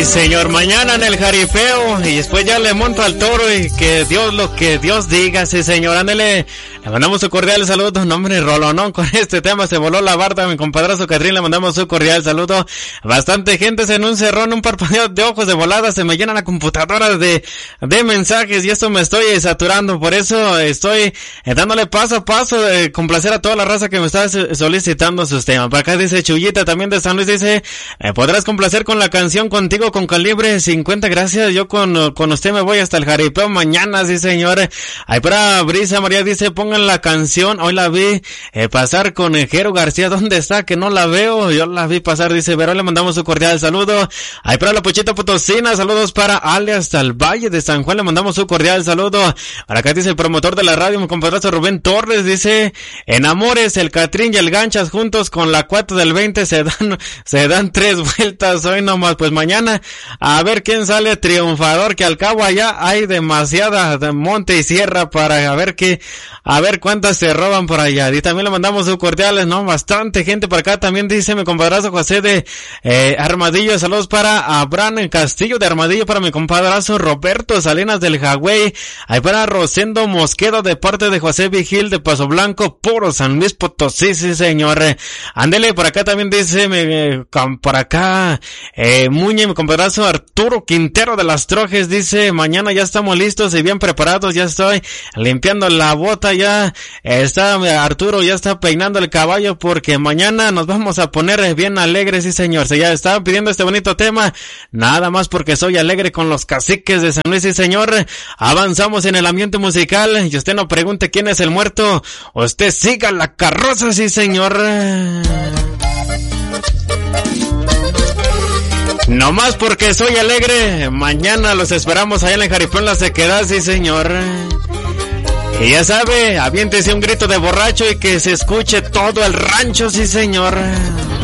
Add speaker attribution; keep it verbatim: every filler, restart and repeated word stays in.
Speaker 1: señor, mañana en el jaripeo y después ya le monto al toro y que Dios lo que Dios diga, sí señor, ándele. Le mandamos su cordial saludo, no hombre, Rolonón, con este tema se voló la barda, mi compadrazo Catrín, le mandamos su cordial saludo. Bastante gente en un cerrón, un parpadeo de ojos de volada, se me llena la computadora de, de mensajes y esto me estoy saturando, por eso estoy dándole paso a paso de complacer a toda la raza que me está solicitando sus temas. Para acá dice Chuyita, también de San Luis, dice, eh, podrás complacer con la canción Contigo con Calibre cincuenta, gracias, yo con, con usted me voy hasta el jaripeo mañana, sí señores. Ahí para Brisa María dice, pongan la canción, hoy la vi eh, pasar con Jero García, ¿dónde está? Que no la veo, yo la vi pasar, dice Vero, le mandamos su cordial saludo. Ahí para la Pochita Potosina, saludos para Ale hasta el Valle de San Juan, le mandamos su cordial saludo. Para acá dice el promotor de la radio, mi compadrazo Rubén Torres, dice, en Amores, el Catrín y el Ganchas juntos con la cuatro del veinte se dan, se dan tres vueltas hoy nomás, pues mañana a ver quién sale triunfador, que al cabo allá hay demasiada de monte y sierra para a ver qué, a ver cuántas se roban por allá. Y también le mandamos sus cordiales, ¿no? Bastante gente por acá. También dice mi compadrazo José de eh, Armadillo. Saludos para Abraham Castillo de Armadillo, para mi compadrazo Roberto Salinas del Jagüey. Ahí para Rosendo Mosqueda de parte de José Vigil de Paso Blanco, puro San Luis Potosí, sí señor. Ándele, por acá también dice, me, por acá, eh, Muñe, mi compadrazo Arturo Quintero de Las Trojes, dice, mañana ya estamos listos y bien preparados, ya estoy limpiando la bota, ya está Arturo, ya está peinando el caballo porque mañana nos vamos a poner bien alegres, sí señor. Se ya estaba pidiendo este bonito tema, nada más porque soy alegre con los caciques de San Luis, sí señor. Avanzamos en el ambiente musical y usted no pregunte quién es el muerto, usted siga la carroza, sí señor. No más porque soy alegre, mañana los esperamos allá en el Jaripeo en la Sequedad, sí señor. Y ya sabe, aviéntese un grito de borracho y que se escuche todo el rancho, sí señor.